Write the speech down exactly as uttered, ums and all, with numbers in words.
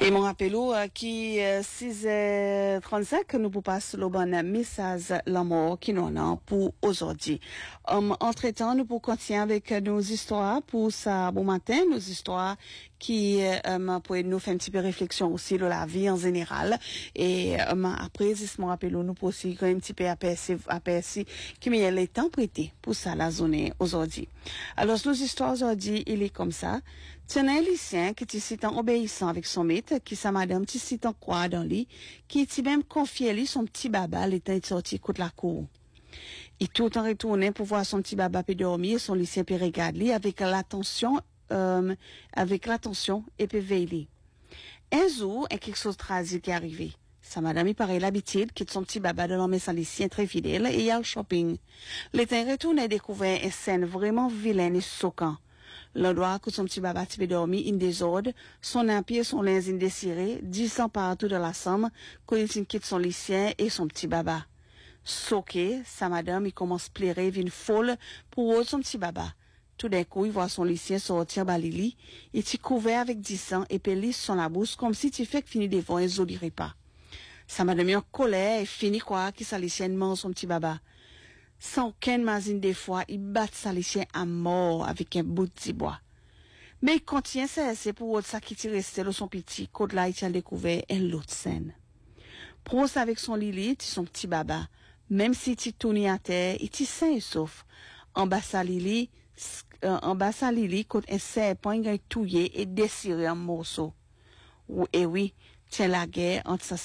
Et mon rappel euh, qui euh, six heures trente-cinq nous pour passer le bon message la mort qui nous a pour aujourd'hui. Um, entre-temps, nous pour continuer avec nos histoires pour ça bon matin, nos histoires qui um, pour nous faire un petit peu réflexion aussi de la vie en général. Et um, après, ce mon rappel nous pour aussi un petit peu aperçu aperçu qui m'est le temps prêté pour ça la journée aujourd'hui. Alors nos histoires aujourd'hui, il est comme ça. C'est un lycéen qui est en obéissant avec son maître, qui sa madame qui est en croix dans lui, qui est même confié lui son petit baba l'étant sorti contre la cour. Il tout en retourné pour voir son petit baba puis dormir, son lycéen puis regarde lui avec l'attention, euh, avec l'attention et puis veille. Un jour, il y a quelque chose de tragique qui est arrivé. Sa madame, il paraît l'habitude quitte son petit baba de l'homme et son lycéen très fidèle et il y a le shopping. L'étant retourné découvert une scène vraiment vilaine et choquante. L'endroit où son petit baba t'y dormi in désordre, son empire, son linge indésiré, dix ans partout dans la somme, quand il quitte son lycéen et son petit baba. Soqué, sa madame, il commence à pleurer, vine folle pour son petit baba. Tout d'un coup, il voit son lycéen sortir balili, il t'y couvert avec dix ans et pelisse son la bouche comme si tu fait que fini devant un joli repas. Sa madame est en colère et finit quoi qui sa lycéenne mange son petit baba. Sans aucune mazine des fois, il bat sa lycéen à mort avec un bout de bois. Mais il continue ça, c'est pour ça qu'il tire resté de son petit, côte là, il a découvert une autre scène. Pros avec son Lily, son petit baba. Même si il tourne à terre, il est sain et sauf. En bas sa Lily, euh, en bas sa Lily, côte un serpent, il a touillé et déchiré en morceaux. Et oui, tiens la guerre entre sa